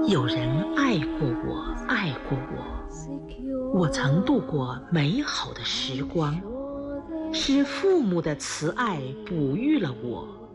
有人爱过我，爱过我，我曾度过美好的时光，是父母的慈爱哺育了我，